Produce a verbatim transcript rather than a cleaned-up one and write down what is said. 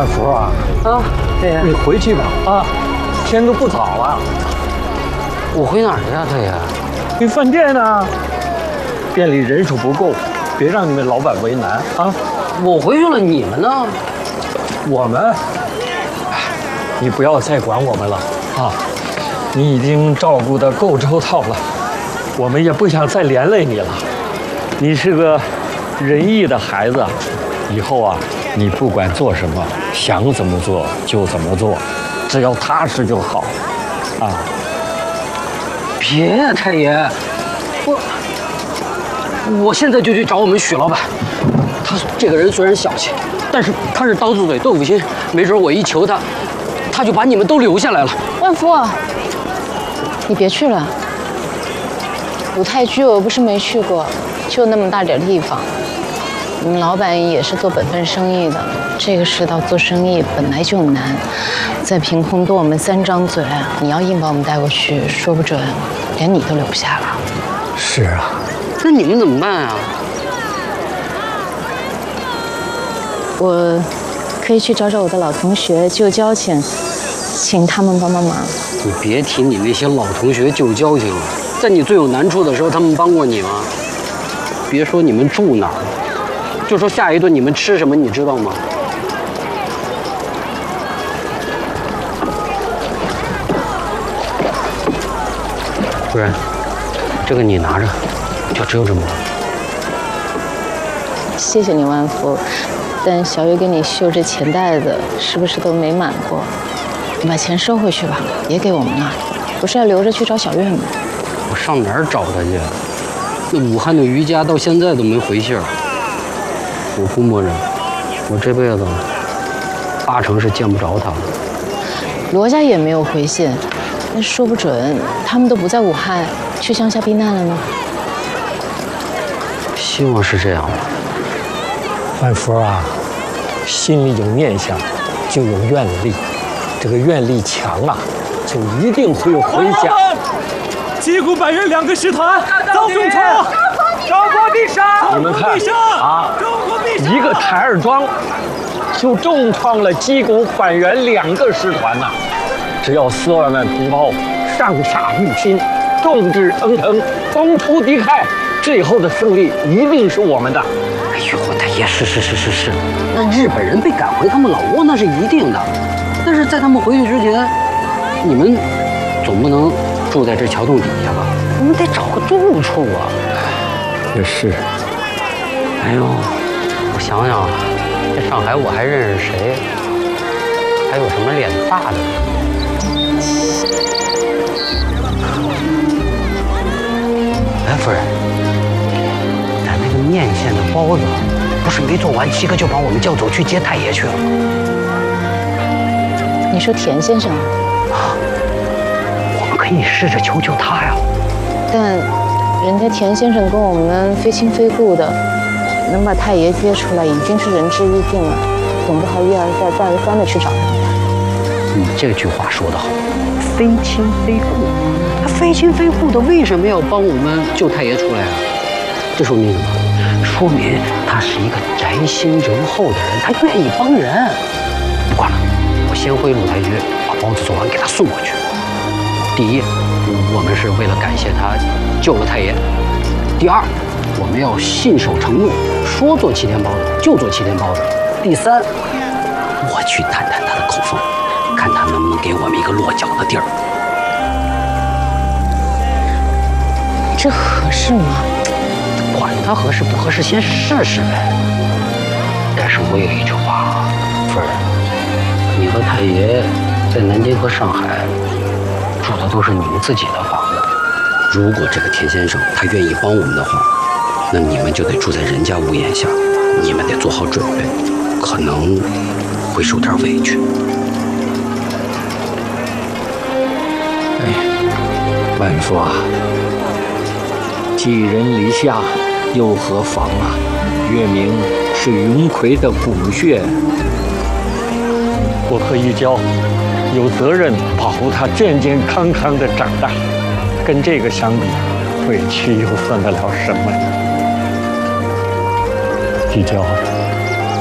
万福啊啊，太爷， 你回去吧啊，天都不早了。 我回哪儿去啊，太爷？ 去饭店呢，店里人手不够，别让你们老板为难啊。 我回去了，你们呢？ 我们，你不要再管我们了啊！你已经照顾得够周到了，我们也不想再连累你了。你是个仁义的孩子，以后啊，你不管做什么，想怎么做就怎么做，只要踏实就好，啊！ 别呀，太爷，我我现在就去找我们许老板。他这个人虽然小气，但是他是刀子嘴豆腐心，没准我一求他，他就把你们都留下来了。 万福，你别去了。鲁太居我不是没去过，就那么大点地方。你们老板也是做本分生意的，这个世道做生意本来就难，再凭空多我们三张嘴，你要硬把我们带过去，说不准连你都留不下了。 是啊， 那你们怎么办啊？ 我可以去找找我的老同学、旧交情，请他们帮帮忙。 你别提你那些老同学、旧交情了，在你最有难处的时候，他们帮过你吗？别说你们住哪儿了，就说下一顿你们吃什么，你知道吗？不然，这个你拿着，就只有这么多。 谢谢你，万福。但小月给你绣这钱袋子，是不是都没满过？你把钱收回去吧，别给我们了。不是要留着去找小月吗？ 我上哪儿找他去？那武汉的余家到现在都没回信儿。我估摸着，我这辈子八成是见不着他了。 罗家也没有回信，那说不准他们都不在武汉，去乡下避难了呢。 希望是这样吧。 万福啊，心里有念想，就有愿力。这个愿力强啊，就一定会回家。 击鼓百元两个师团遭重创，中国必胜！ 你们看啊，一个台儿庄就重创了击鼓板垣两个师团呐、啊！只要四万万同胞上下一心，众志成城，攻出敌忾，最后的胜利一定是我们的。 哎呦，太爷，是是是是是，那日本人被赶回他们老窝那是一定的，但是在他们回去之前，你们总不能住在这桥洞底下吧？我们得找个住处啊。 也是。 哎呦，我想想，在上海我还认识谁？还有什么脸大的？哎，夫人，咱那个面线的包子，不是没做完，七哥就把我们叫走去接太爷去了。 你说田先生啊？我们可以试着求求他呀。 但人家田先生跟我们非亲非故的，能把太爷接出来已经是仁至义尽了，总不好一而再再而三的去找他。 你这句话说得好，非亲非故，他非亲非故的为什么要帮我们救太爷出来啊？这说明什么？说明他是一个宅心仁厚的人，他愿意帮人。不管了，我先回鲁太居把包子做完给他送过去。第一，我们是为了感谢他救了太爷；第二，我们要信守承诺，说做七天包子就做七天包子；第三，我去探探他的口风，看他能不能给我们一个落脚的地儿。 这合适吗？ 管他合适不合适，先试试呗。但是我有一句话，夫人，你和太爷在南京和上海住的都是你们自己的房子。如果这个田先生他愿意帮我们的话，那你们就得住在人家屋檐下，你们得做好准备，可能会受点委屈。 哎，万福啊，寄人篱下又何妨啊？月明是云魁的骨血，我和玉娇有责任保护他健健康康的长大。跟这个相比，委屈又算得了什么呢？玉娇。